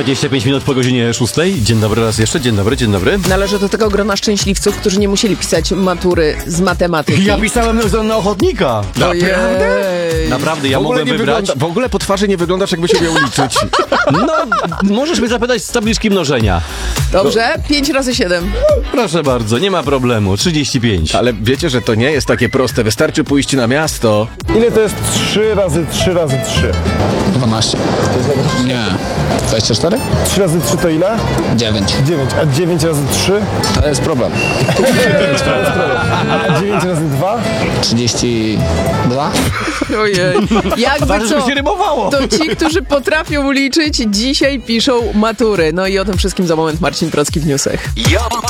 25 minut po godzinie 6. Dzień dobry raz jeszcze, dzień dobry. Należę do tego grona szczęśliwców, którzy nie musieli pisać matury z matematyki. Ja pisałem na ochotnika. Naprawdę, ja mogłem wybrać. W ogóle po twarzy nie wyglądasz, jakbyś umiał liczyć. No, możesz mnie zapytać z tabliczki mnożenia. Dobrze, 5 razy 7. Proszę bardzo, nie ma problemu, 35. Ale wiecie, że to nie jest takie proste. Wystarczy pójść na miasto. Ile to jest 3 razy 3 razy 3? 12. Nie. 24? 3 razy 3 to ile? 9. 9. A 9 razy 3? To jest problem. A 9 razy 2? 32? Ojej. Jakby Ważne, co, żeby się rymowało. to ci, którzy potrafią liczyć, dzisiaj piszą matury. No i o tym wszystkim za moment Marcin Procki w newsach.